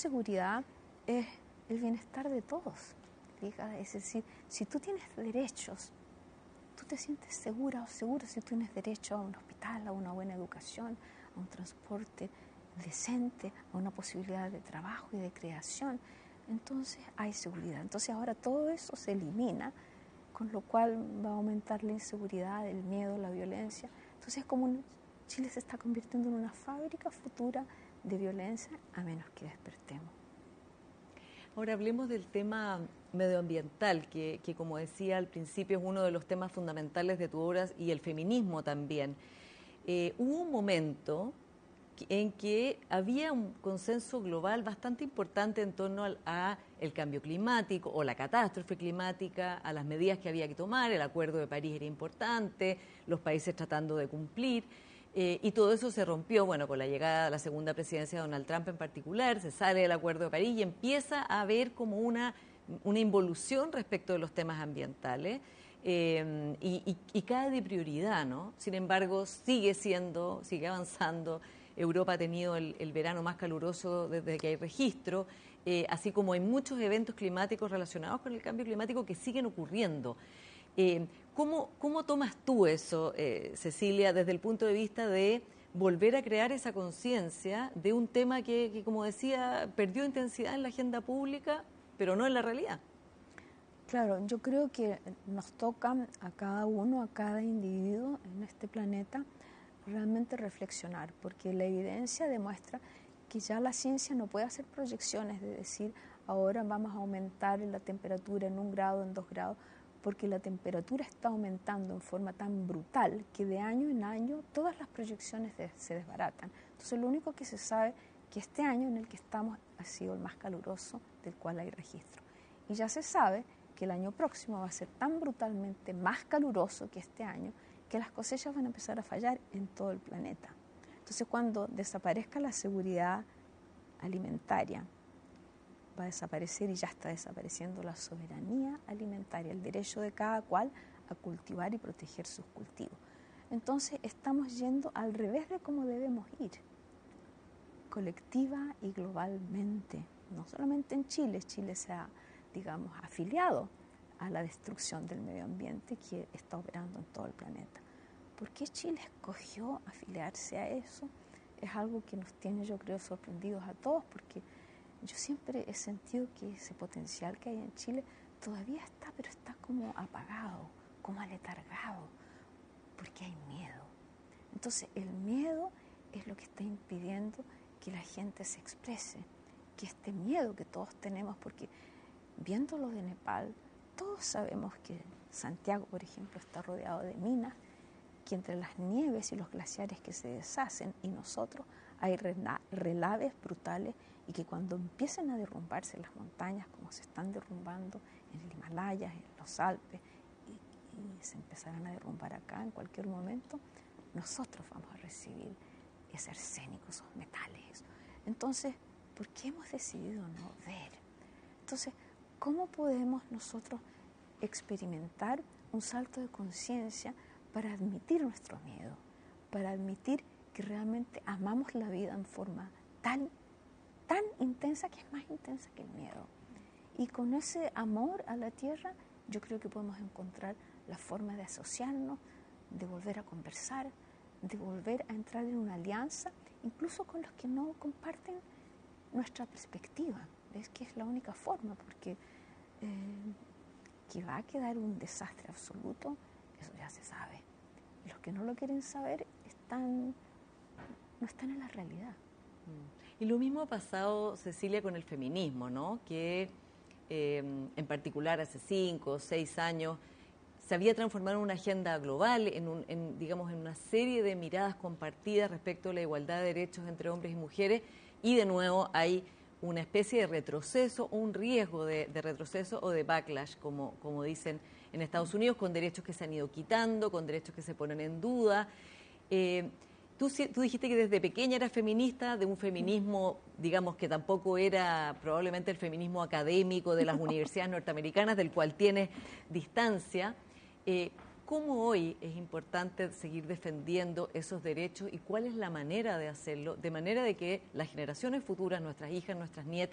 seguridad es el bienestar de todos. Es decir, si tú tienes derechos, tú te sientes segura o seguro si tú tienes derecho a un hospital, a una buena educación, a un transporte decente, a una posibilidad de trabajo y de creación. Entonces hay seguridad. Entonces ahora todo eso se elimina, con lo cual va a aumentar la inseguridad, el miedo, la violencia. Entonces Chile se está convirtiendo en una fábrica futura de violencia a menos que despertemos. Ahora hablemos del tema medioambiental, que como decía al principio es uno de los temas fundamentales de tu obra y el feminismo también. Hubo un momento en que había un consenso global bastante importante en torno a el cambio climático o la catástrofe climática, a las medidas que había que tomar, el Acuerdo de París era importante, los países tratando de cumplir, y todo eso se rompió, bueno, con la llegada de la segunda presidencia de Donald Trump en particular, se sale del Acuerdo de París y empieza a haber como una involución respecto de los temas ambientales. Y cae de prioridad, ¿no? Sin embargo, sigue avanzando. Europa ha tenido el verano más caluroso desde que hay registro, así como hay muchos eventos climáticos relacionados con el cambio climático que siguen ocurriendo. ¿Cómo tomas tú eso, Cecilia, desde el punto de vista de volver a crear esa conciencia de un tema que, como decía, perdió intensidad en la agenda pública, pero no en la realidad? Claro, yo creo que nos toca a cada uno, a cada individuo en este planeta, realmente reflexionar, porque la evidencia demuestra que ya la ciencia no puede hacer proyecciones de decir ahora vamos a aumentar la temperatura en 1 grado, en 2 grados, porque la temperatura está aumentando en forma tan brutal que de año en año todas las proyecciones se desbaratan. Entonces lo único que se sabe es que este año en el que estamos ha sido el más caluroso del cual hay registro. Y ya se sabe que el año próximo va a ser tan brutalmente más caluroso que este año que las cosechas van a empezar a fallar en todo el planeta. Entonces, cuando desaparezca la seguridad alimentaria, va a desaparecer y ya está desapareciendo la soberanía alimentaria, el derecho de cada cual a cultivar y proteger sus cultivos. Entonces, estamos yendo al revés de cómo debemos ir, colectiva y globalmente. No solamente en Chile, Chile se ha, digamos, afiliado a la destrucción del medio ambiente que está operando en todo el planeta. ¿Por qué Chile escogió afiliarse a eso? Es algo que nos tiene, yo creo, sorprendidos a todos, porque yo siempre he sentido que ese potencial que hay en Chile todavía está, pero está como apagado, como aletargado, porque hay miedo. Entonces, el miedo es lo que está impidiendo que la gente se exprese, que este miedo que todos tenemos, porque viendo lo de Nepal, todos sabemos que Santiago, por ejemplo, está rodeado de minas, que entre las nieves y los glaciares que se deshacen y nosotros hay relaves brutales y que cuando empiecen a derrumbarse las montañas, como se están derrumbando en el Himalaya, en los Alpes, y se empezarán a derrumbar acá en cualquier momento, nosotros vamos a recibir ese arsénico, esos metales. Entonces, ¿por qué hemos decidido no ver? Entonces, ¿cómo podemos nosotros experimentar un salto de conciencia para admitir nuestro miedo, para admitir que realmente amamos la vida en forma tan intensa que es más intensa que el miedo? Y con ese amor a la tierra, yo creo que podemos encontrar la forma de asociarnos, de volver a conversar, de volver a entrar en una alianza, incluso con los que no comparten nuestra perspectiva. Es que es la única forma, porque que va a quedar un desastre absoluto, eso ya se sabe. Los que no lo quieren saber no están en la realidad. Y lo mismo ha pasado, Cecilia, con el feminismo, ¿no? Que en particular hace 5 o 6 años se había transformado en una agenda global, digamos, en una serie de miradas compartidas respecto a la igualdad de derechos entre hombres y mujeres, y de nuevo hay una especie de retroceso, un riesgo de retroceso o de backlash, como dicen en Estados Unidos, con derechos que se han ido quitando, con derechos que se ponen en duda. Tú dijiste que desde pequeña eras feminista, de un feminismo, digamos, que tampoco era probablemente el feminismo académico de las universidades norteamericanas, del cual tienes distancia. ¿Cómo hoy es importante seguir defendiendo esos derechos y cuál es la manera de hacerlo, de manera de que las generaciones futuras, nuestras hijas, nuestras nietas,